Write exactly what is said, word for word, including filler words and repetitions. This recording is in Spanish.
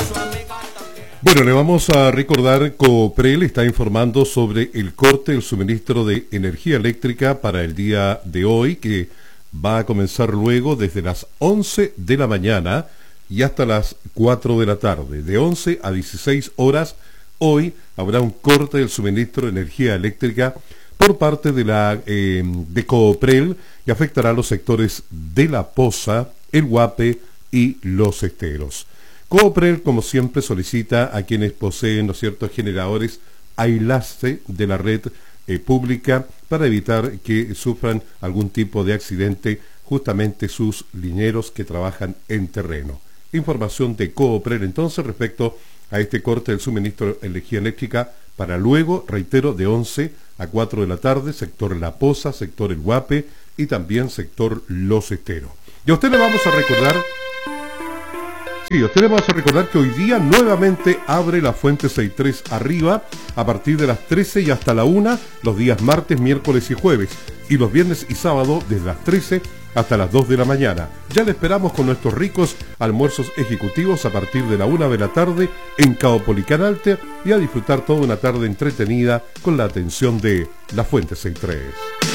Bueno, le vamos a recordar, Coprel está informando sobre el corte del suministro de energía eléctrica para el día de hoy, que va a comenzar luego desde las once de la mañana y hasta las cuatro de la tarde. De once a dieciséis horas, hoy habrá un corte del suministro de energía eléctrica por parte de la eh, de Coprel, y afectará a los sectores de La Poza, El Guape y Los Esteros. Coprel, como siempre, solicita a quienes poseen los ciertos generadores aislaje de la red eh, pública para evitar que sufran algún tipo de accidente justamente sus lineeros que trabajan en terreno. Información de Coprel entonces respecto a este corte del suministro de energía eléctrica para luego, reitero, de once a cuatro de la tarde, sector La Poza, sector El Guape y también sector Los Esteros. Y a usted le vamos a recordar, sí, a usted le vamos a recordar que hoy día nuevamente abre la Fuente sesenta y tres arriba a partir de las trece y hasta la una, los días martes, miércoles y jueves, y los viernes y sábado desde las trece hasta las dos de la mañana. Ya le esperamos con nuestros ricos almuerzos ejecutivos a partir de la una de la tarde en Caupolicán y a disfrutar toda una tarde entretenida con la atención de la Fuente sesenta y tres.